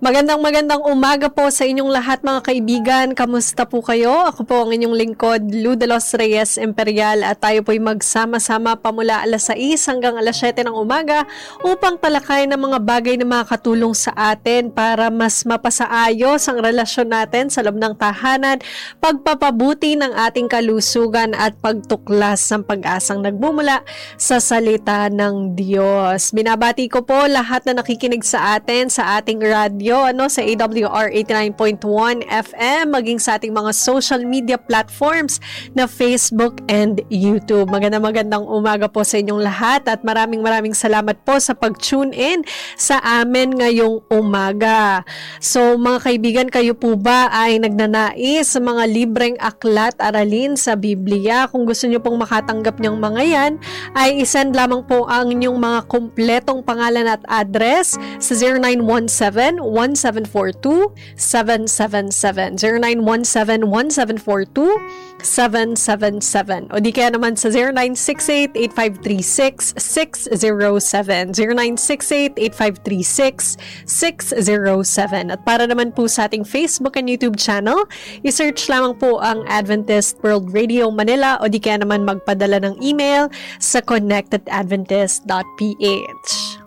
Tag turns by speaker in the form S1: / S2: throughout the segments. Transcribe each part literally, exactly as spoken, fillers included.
S1: Magandang magandang umaga po sa inyong lahat mga kaibigan. Kamusta po kayo? Ako po ang inyong lingkod, Lou de los Reyes Imperial, at tayo po'y magsama-sama pamula alas sais hanggang alas siyete ng umaga upang talakay ng mga bagay na makakatulong sa atin para mas mapasaayos ang relasyon natin sa loob ng tahanan, pagpapabuti ng ating kalusugan at pagtuklas ng pag-asang nagmumula sa salita ng Diyos. Binabati ko po lahat na nakikinig sa atin sa ating radio, ano, sa A W R eighty-nine point one F M, maging sa ating mga social media platforms na Facebook and YouTube. Magandang magandang umaga po sa inyong lahat at maraming maraming salamat po sa pag-tune in sa amin ngayong umaga. So mga kaibigan, kayo po ba ay nagnanais sa mga libreng aklat aralin sa Biblia? Kung gusto nyo pong makatanggap niyang mga yan, ay isend lamang po ang inyong mga kumpletong pangalan at address sa zero nine one seven, one seven four two, seven seven seven, zero nine one seven, one seven four two, seven seven seven, o di kaya naman sa zero nine six eight, eight five three six, six zero seven, zero nine six eight, eight five three six, six zero seven. At para naman po sa ating Facebook and YouTube channel, isearch lamang po ang Adventist World Radio Manila, o di kaya naman magpadala ng email sa connected adventist dot p h.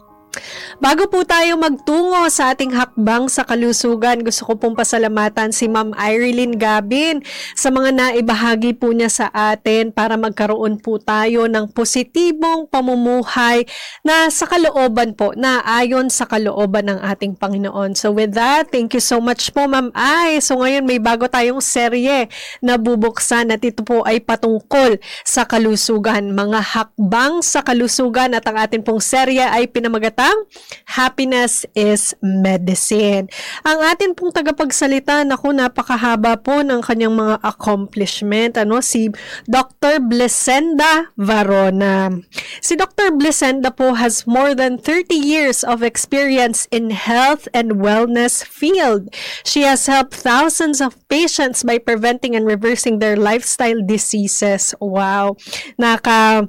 S1: Bago po tayo magtungo sa ating hakbang sa kalusugan, gusto ko pong pasalamatan si Ma'am Irene Gabin sa mga naibahagi po niya sa atin para magkaroon po tayo ng positibong pamumuhay na sa kalooban po, na ayon sa kalooban ng ating Panginoon. So with that, thank you so much po, Ma'am Ay. So ngayon may bago tayong serye na bubuksan at ito po ay patungkol sa kalusugan, mga hakbang sa kalusugan, at ang atin pong serye ay pinamagatang Happiness is Medicine. Ang atin pong tagapagsalita, naku, napakahaba po ng kanyang mga accomplishment, ano, si Doctor Blesenda Varona. Si Doctor Blesenda po has more than thirty years of experience in health and wellness field. She has helped thousands of patients by preventing and reversing their lifestyle diseases. Wow. Naka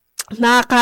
S1: Naka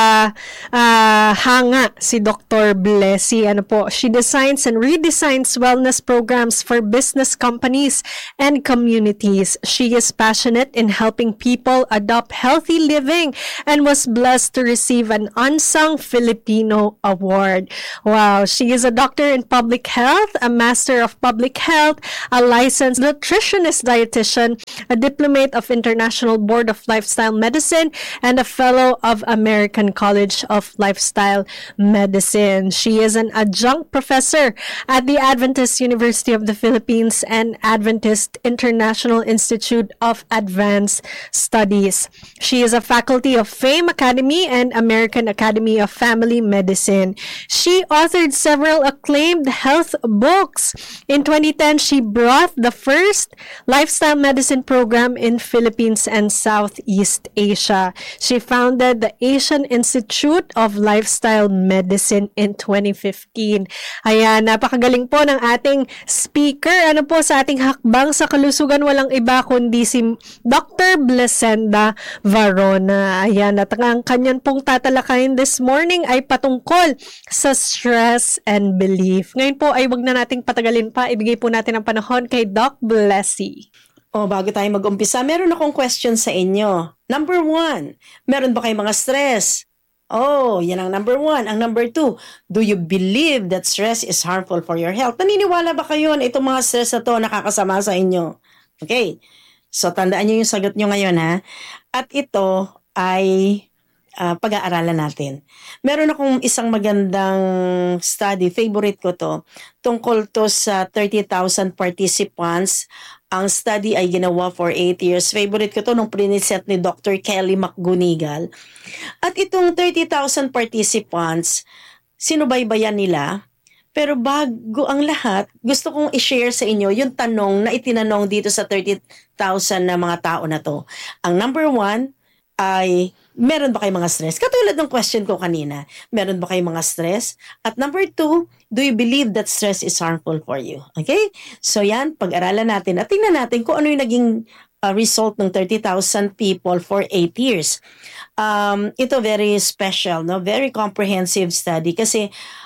S1: uh, hanga si Doctor Blessy. Ano po, she designs and redesigns wellness programs for business companies and communities. She is passionate in helping people adopt healthy living and was blessed to receive an Unsung Filipino Award. Wow, she is a doctor in public health, a master of public health, a licensed nutritionist dietitian, a diplomate of International Board of Lifestyle Medicine, and a fellow of American College of Lifestyle Medicine. She is an adjunct professor at the Adventist University of the Philippines and Adventist International Institute of Advanced Studies. She is a faculty of Fame Academy and American Academy of Family Medicine. She authored several acclaimed health books. In twenty ten, she brought the first lifestyle medicine program in Philippines and Southeast Asia. She founded the Asian Institute of Lifestyle Medicine in twenty fifteen. Ayan, napakagaling po ng ating speaker. Ano po sa ating hakbang sa kalusugan, walang iba kundi si Doctor Blesenda Varona. Ayan, at ang kanyan pong tatalakayin this morning ay patungkol sa stress and belief. Ngayon po ay wag na nating patagalin pa. Ibigay po natin ang panahon kay Doc Blessy.
S2: O, bago tayo mag-umpisa, meron akong question sa inyo. Number one, meron ba kayong mga stress? Oh, yan ang number one. Ang number two, do you believe that stress is harmful for your health? Naniniwala ba kayo na itong mga stress na to nakakasama sa inyo? Okay, so tandaan nyo yung sagot nyo ngayon, ha? At ito ay uh, pag-aaralan natin. Meron akong isang magandang study, favorite ko to, tungkol to sa thirty thousand participants. Ang study ay ginawa for eight years. Favorite ko to nung priniset ni Doctor Kelly McGonigal. At itong thirty thousand participants, sinubaybayan nila. Pero bago ang lahat, gusto kong i-share sa inyo yung tanong na itinanong dito sa thirty thousand na mga tao na to. Ang number one ay, meron ba kayong mga stress? Katulad ng question ko kanina, meron ba kayong mga stress? At number two, do you believe that stress is harmful for you? Okay? So yan, pag-aralan natin at tingnan natin kung ano yung naging uh, result ng thirty thousand people for eight years. Um, ito very special, no? Very comprehensive study kasi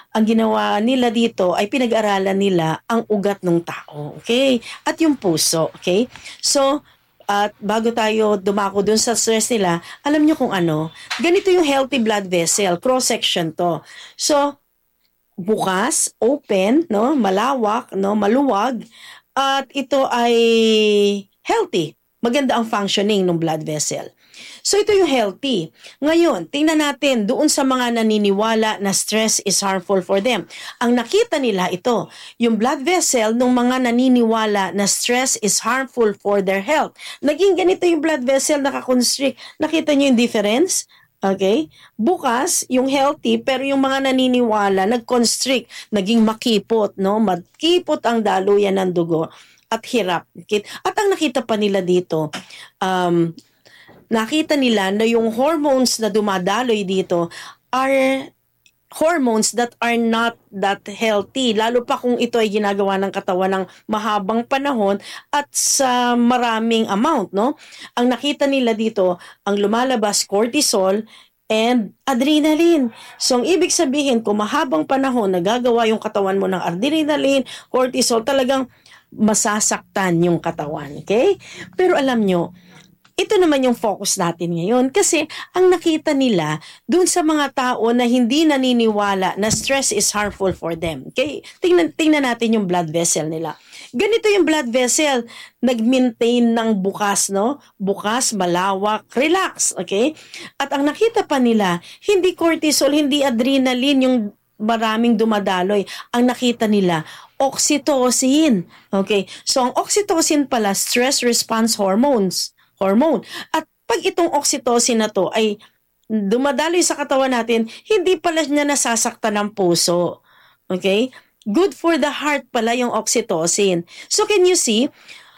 S2: ang ginawa nila dito ay pinag-aralan nila ang ugat ng tao. Okay? At yung puso. Okay? So, at bago tayo dumako dun sa stress nila, alam nyo kung ano, ganito yung healthy blood vessel, cross-section to. So, bukas, open, no, malawak, no, maluwag, at ito ay healthy. Maganda ang functioning ng blood vessel. So ito yung healthy. Ngayon, tingnan natin doon sa mga naniniwala na stress is harmful for them. Ang nakita nila ito, yung blood vessel ng mga naniniwala na stress is harmful for their health. Naging ganito yung blood vessel, nakakonstrict. Nakita niyo yung difference? Okay? Bukas, yung healthy, pero yung mga naniniwala, nag-constrict, naging makipot, no? Magkipot ang daluyan ng dugo at hirap. At ang nakita pa nila dito, um, nakita nila na yung hormones na dumadaloy dito are hormones that are not that healthy. Lalo pa kung ito ay ginagawa ng katawan ng mahabang panahon at sa maraming amount, no? Ang nakita nila dito, ang lumalabas cortisol and adrenaline. So, ang ibig sabihin, kung mahabang panahon nagagawa yung katawan mo ng adrenaline, cortisol, talagang masasaktan yung katawan. Okay? Pero alam nyo, ito naman yung focus natin ngayon kasi ang nakita nila dun sa mga tao na hindi naniniwala na stress is harmful for them. Okay? Tingnan, tingnan natin yung blood vessel nila. Ganito yung blood vessel, nag-maintain ng bukas, no? Bukas, malawak, relax, okay? At ang nakita pa nila, hindi cortisol, hindi adrenaline yung maraming dumadaloy. Ang nakita nila, oxytocin. Okay? So, ang oxytocin pala, stress response hormones. Hormone. At pag itong oxytocin na to ay dumadaloy sa katawan natin, hindi pala niya nasasaktan ng puso. Okay? Good for the heart pala yung oxytocin. So, can you see?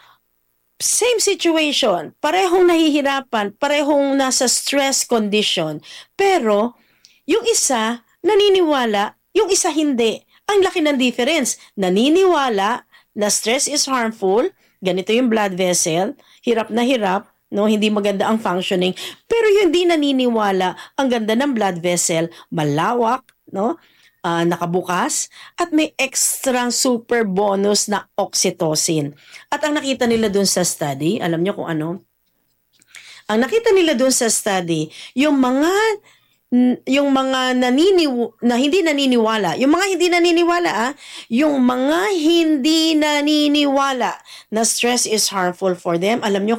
S2: Same situation. Parehong nahihirapan, parehong nasa stress condition. Pero, yung isa, naniniwala, yung isa hindi. Ang laki ng difference. Naniniwala na stress is harmful, ganito yung blood vessel, hirap na hirap, no, hindi maganda ang functioning. Pero yung hindi naniniwala, ang ganda ng blood vessel, malawak, no, uh, nakabukas, at may extra super bonus na oxytocin. At ang nakita nila dun sa study, alam nyo kung ano? Ang nakita nila dun sa study, yung mga yung mga naniniw na hindi naniniwala, yung mga hindi naniniwala ah, yung mga hindi naniniwala na stress is harmful for them, alam nyo